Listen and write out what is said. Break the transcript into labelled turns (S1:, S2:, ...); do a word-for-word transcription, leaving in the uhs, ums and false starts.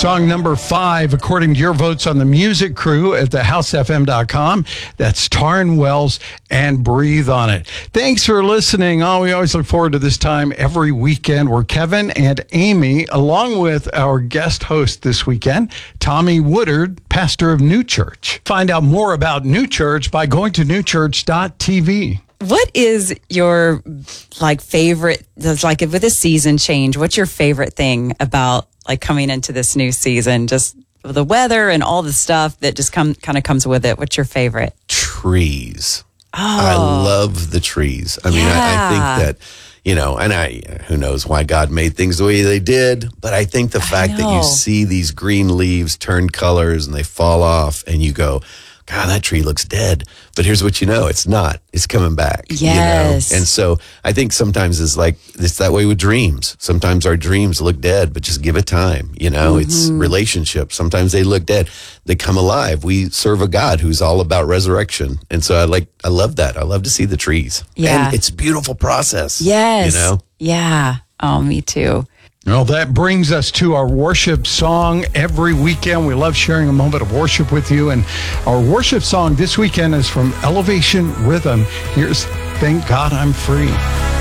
S1: Song number five, according to your votes on the music crew at the house f m dot com. That's Taryn Wells and Breathe on It. Thanks for listening. Oh, we always look forward to this time every weekend where Kevin and Amy, along with our guest host this weekend, Tommy Woodard, pastor of New Church. Find out more about New Church by going to new church dot t v.
S2: What is your like favorite, like with a season change, what's your favorite thing about like coming into this new season? Just the weather and all the stuff that just come kind of comes with it. What's your favorite?
S3: Trees.
S2: Oh.
S3: I love the trees. I mean,
S2: Yeah.
S3: I, I think that, you know, and I, who knows why God made things the way they did, but I think the fact that
S2: know.
S3: you see these green leaves turn colors and they fall off and you go, God, that tree looks dead. But here's what you know, it's not. It's coming back.
S2: Yes.
S3: You know? And so I think sometimes it's like, it's that way with dreams. Sometimes our dreams look dead, but just give it time. You know, mm-hmm. It's relationships. Sometimes they look dead. They come alive. We serve a God who's all about resurrection. And so I like, I love that. I love to see the trees.
S2: Yeah.
S3: And it's a beautiful process.
S2: Yes.
S3: You know?
S2: Yeah. Oh, me too.
S1: Well, that brings us to our worship song every weekend. We love sharing a moment of worship with you. And our worship song this weekend is from Elevation Rhythm. Here's Thank God I'm Free.